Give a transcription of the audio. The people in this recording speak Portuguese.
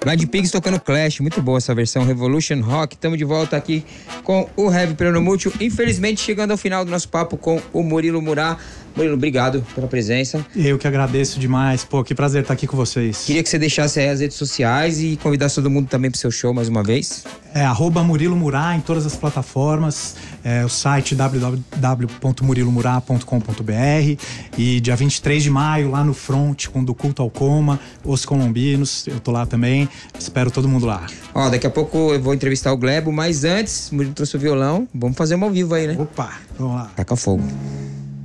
Blind Pigs tocando Clash, muito boa essa versão Revolution Rock. Estamos de volta aqui com o Heavy Peronomútil. Infelizmente chegando ao final do nosso papo com o Murilo Murá. Murilo, obrigado pela presença. Eu que agradeço demais. Pô, que prazer estar aqui com vocês. Queria que você deixasse aí as redes sociais e convidasse todo mundo também pro seu show mais uma vez. É @Murilo Murá em todas as plataformas. O site www.murilomurá.com.br. E dia 23 de maio, lá no Front, com Do Culto ao Coma, Os Colombinos. Eu tô lá também. Espero todo mundo lá. Ó, daqui a pouco eu vou entrevistar o Glebo, mas antes, o Murilo trouxe o violão. Vamos fazer uma ao vivo aí, né? Opa, vamos lá. Taca fogo.